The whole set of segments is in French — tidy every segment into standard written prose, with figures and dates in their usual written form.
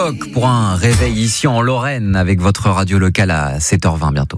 Pour un réveil ici en Lorraine avec votre radio locale à 7h20 bientôt.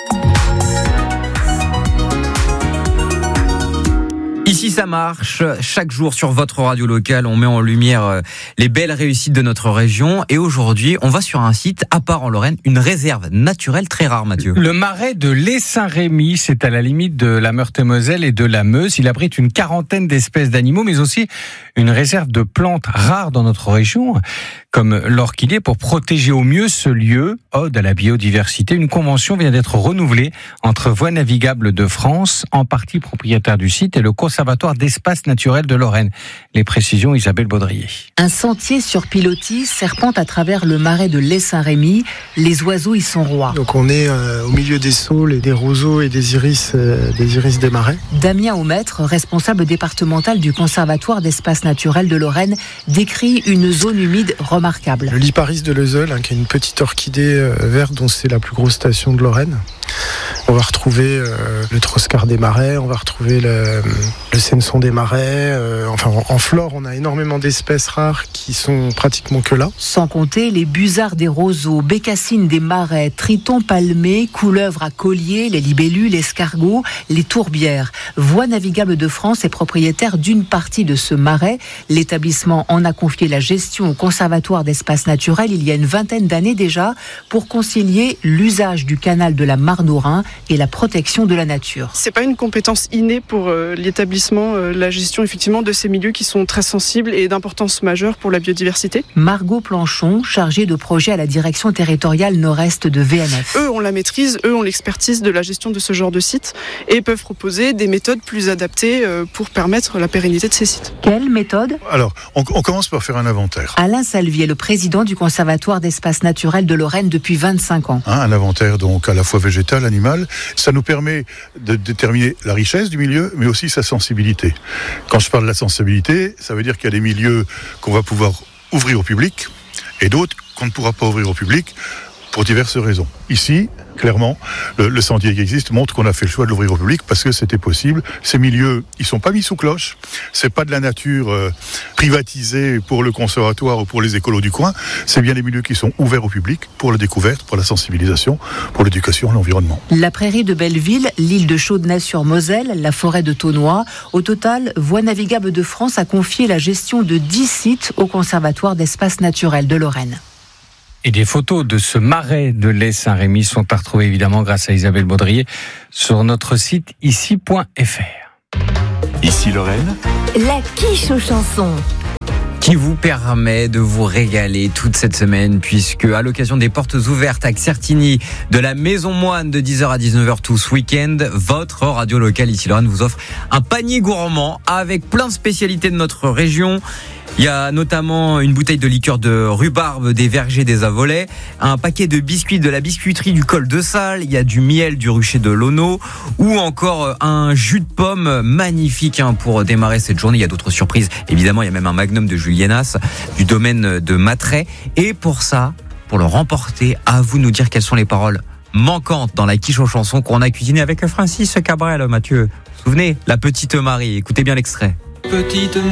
Ici ça marche, chaque jour sur votre radio locale, on met en lumière les belles réussites de notre région et aujourd'hui on va sur un site à part en Lorraine, une réserve naturelle très rare, Mathieu. Le marais de l'Ay-Saint-Rémy, c'est à la limite de la Meurthe-et-Moselle et de la Meuse. Il abrite une quarantaine d'espèces d'animaux mais aussi une réserve de plantes rares dans notre région, comme l'orchidée. Pour protéger au mieux ce lieu, ode à la biodiversité, une convention vient d'être renouvelée entre Voies navigables de France, en partie propriétaire du site, et le Conservatoire d'espaces naturels de Lorraine. Les précisions, Isabelle Baudrier. Un sentier sur pilotis serpente à travers le marais de l'Ay-Saint-Rémy. Les oiseaux y sont rois. Donc on est au milieu des saules et des roseaux et des iris des marais. Damien Aumêtre, responsable départemental du Conservatoire d'espaces naturels de Lorraine, décrit une zone humide remarquable. Le Liparis de Leuzeul, qui est une petite orchidée verte dont c'est la plus grosse station de Lorraine. On va retrouver le Troscar des marais, on va retrouver le Senson des marais. En flore, on a énormément d'espèces rares qui sont pratiquement que là. Sans compter les busards des roseaux, bécassines des marais, tritons palmés, couleuvres à collier, les libellules, les escargots, les tourbières. Voies navigables de France est propriétaire d'une partie de ce marais. L'établissement en a confié la gestion au Conservatoire d'espaces naturels il y a une vingtaine d'années déjà pour concilier l'usage du canal de la Marne au Rhin et la protection de la nature. C'est pas une compétence innée pour l'établissement, la gestion effectivement de ces milieux qui sont très sensibles et d'importance majeure pour la biodiversité. Margot Planchon, chargée de projet à la direction territoriale nord-est de VNF. Eux ont la maîtrise, eux ont l'expertise de la gestion de ce genre de site et peuvent proposer des méthodes plus adaptées pour permettre la pérennité de ces sites. Quelle méthode ? Alors, on commence par faire un inventaire. Alain Salvier, le président du Conservatoire d'espaces naturels de Lorraine depuis 25 ans. Un inventaire donc à la fois végétal, animal. Ça nous permet de déterminer la richesse du milieu, mais aussi sa sensibilité. Quand je parle de la sensibilité, ça veut dire qu'il y a des milieux qu'on va pouvoir ouvrir au public et d'autres qu'on ne pourra pas ouvrir au public pour diverses raisons. Ici, clairement, le sentier qui existe montre qu'on a fait le choix de l'ouvrir au public parce que c'était possible. Ces milieux, ils sont pas mis sous cloche. C'est pas de la nature privatisée pour le conservatoire ou pour les écolos du coin. C'est bien des milieux qui sont ouverts au public pour la découverte, pour la sensibilisation, pour l'éducation à l'environnement. La prairie de Belleville, l'île de Chaudenay-sur-Moselle, la forêt de Taunois. Au total, Voies navigables de France a confié la gestion de 10 sites au Conservatoire d'espaces naturels de Lorraine. Et des photos de ce marais de l'Ay-Saint-Rémy sont à retrouver évidemment grâce à Isabelle Baudrier sur notre site ici.fr. Ici Lorraine, la quiche aux chansons. Qui vous permet de vous régaler toute cette semaine puisque à l'occasion des portes ouvertes à Certigny de la Maison Moine de 10h à 19h tout ce week-end, votre radio locale ici Lorraine vous offre un panier gourmand avec plein de spécialités de notre région. Il y a notamment une bouteille de liqueur de rhubarbe des vergers des Avolets, un paquet de biscuits de la biscuiterie du Col de Sales, il y a du miel du rucher de l'Auneau ou encore un jus de pomme magnifique pour démarrer cette journée. Il y a d'autres surprises, évidemment il y a même un magnum de Julienas du domaine de Matray. Et pour ça, pour le remporter, à vous de nous dire quelles sont les paroles manquantes dans la quiche aux chansons qu'on a cuisiné avec Francis Cabrel, Mathieu. Vous vous souvenez, la petite Marie, écoutez bien l'extrait. Petite